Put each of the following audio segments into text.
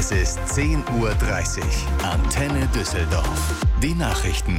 Es ist 10:30 Uhr. Antenne Düsseldorf. Die Nachrichten.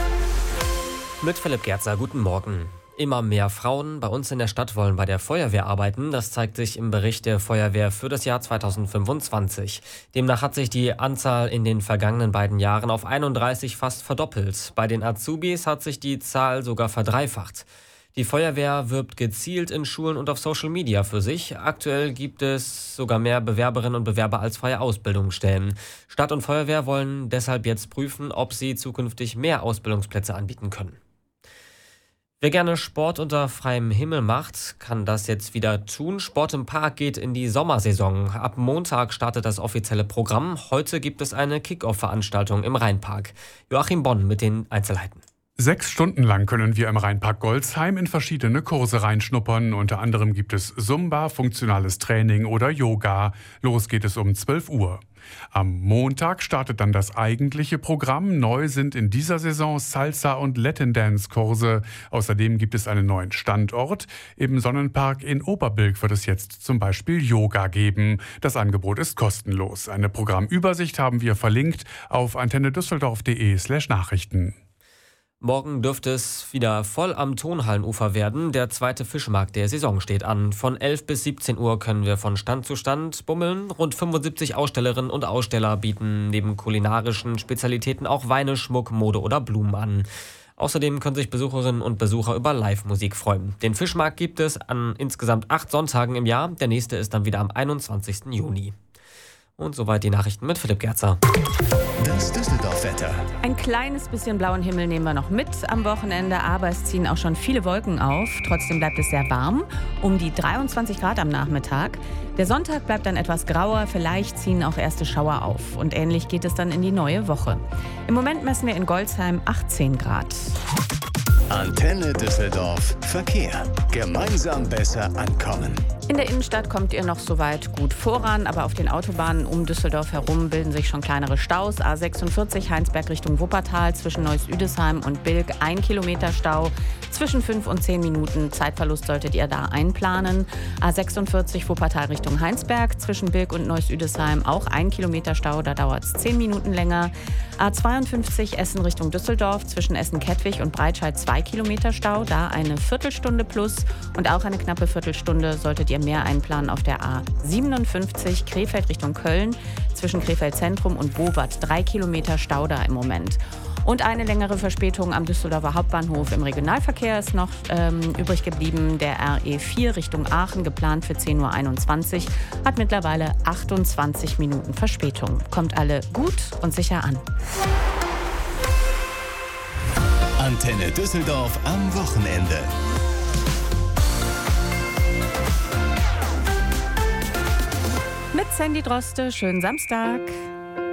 Mit Philipp Gerzer, guten Morgen. Immer mehr Frauen bei uns in der Stadt wollen bei der Feuerwehr arbeiten. Das zeigt sich im Bericht der Feuerwehr für das Jahr 2025. Demnach hat sich die Anzahl in den vergangenen beiden Jahren auf 31 fast verdoppelt. Bei den Azubis hat sich die Zahl sogar verdreifacht. Die Feuerwehr wirbt gezielt in Schulen und auf Social Media für sich. Aktuell gibt es sogar mehr Bewerberinnen und Bewerber als freie Ausbildungsstellen. Stadt und Feuerwehr wollen deshalb jetzt prüfen, ob sie zukünftig mehr Ausbildungsplätze anbieten können. Wer gerne Sport unter freiem Himmel macht, kann das jetzt wieder tun. Sport im Park geht in die Sommersaison. Ab Montag startet das offizielle Programm. Heute gibt es eine Kick-Off-Veranstaltung im Rheinpark. Joachim Bonn mit den Einzelheiten. 6 Stunden lang können wir im Rheinpark Golzheim in verschiedene Kurse reinschnuppern. Unter anderem gibt es Zumba, funktionales Training oder Yoga. Los geht es um 12 Uhr. Am Montag startet dann das eigentliche Programm. Neu sind in dieser Saison Salsa- und Latin-Dance-Kurse. Außerdem gibt es einen neuen Standort. Im Sonnenpark in Oberbilk wird es jetzt zum Beispiel Yoga geben. Das Angebot ist kostenlos. Eine Programmübersicht haben wir verlinkt auf antennedüsseldorf.de/Nachrichten. Morgen dürfte es wieder voll am Tonhallenufer werden. Der zweite Fischmarkt der Saison steht an. Von 11 bis 17 Uhr können wir von Stand zu Stand bummeln. Rund 75 Ausstellerinnen und Aussteller bieten neben kulinarischen Spezialitäten auch Weine, Schmuck, Mode oder Blumen an. Außerdem können sich Besucherinnen und Besucher über Live-Musik freuen. Den Fischmarkt gibt es an insgesamt 8 Sonntagen im Jahr. Der nächste ist dann wieder am 21. Juni. Und soweit die Nachrichten mit Philipp Gerzer. Das Düsseldorf-Wetter. Ein kleines bisschen blauen Himmel nehmen wir noch mit am Wochenende, aber es ziehen auch schon viele Wolken auf. Trotzdem bleibt es sehr warm, um die 23 Grad am Nachmittag. Der Sonntag bleibt dann etwas grauer, vielleicht ziehen auch erste Schauer auf. Und ähnlich geht es dann in die neue Woche. Im Moment messen wir in Golzheim 18 Grad. Antenne Düsseldorf. Verkehr. Gemeinsam besser ankommen. In der Innenstadt kommt ihr noch soweit gut voran, aber auf den Autobahnen um Düsseldorf herum bilden sich schon kleinere Staus. A46 Heinsberg Richtung Wuppertal zwischen Neuss-Üdesheim und Bilk 1 Kilometer Stau. Zwischen 5 und 10 Minuten Zeitverlust solltet ihr da einplanen. A46 Wuppertal Richtung Heinsberg zwischen Bilk und Neuss-Üdesheim auch 1 Kilometer Stau, da dauert es 10 Minuten länger. A52 Essen Richtung Düsseldorf zwischen Essen-Kettwig und Breitscheid 2 Kilometer Stau, da eine Viertelstunde plus und auch eine knappe Viertelstunde solltet ihr mehr einplanen auf der A57 Krefeld Richtung Köln zwischen Krefeld Zentrum und Bowat 3 Kilometer Stau da im Moment. Und eine längere Verspätung am Düsseldorfer Hauptbahnhof im Regionalverkehr ist noch übrig geblieben. Der RE4 Richtung Aachen, geplant für 10:21 Uhr, hat mittlerweile 28 Minuten Verspätung. Kommt alle gut und sicher an. Antenne Düsseldorf am Wochenende. Mit Sandy Droste, schönen Samstag.